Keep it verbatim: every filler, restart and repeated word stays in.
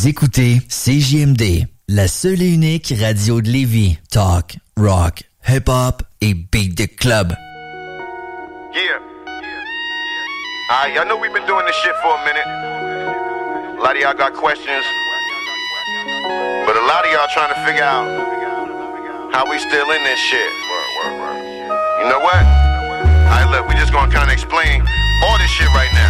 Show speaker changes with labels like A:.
A: Vous écoutez C J M D, la seule et unique radio de Lévis. Talk, rock, hip-hop et beat the club.
B: Yeah. Alright, y'all know we've been doing this shit for a minute. A lot of y'all got questions. But a lot of y'all trying to figure out how we still in this shit. Word, word, word. You know what? Alright, look, we just gonna kind of explain all this shit right now.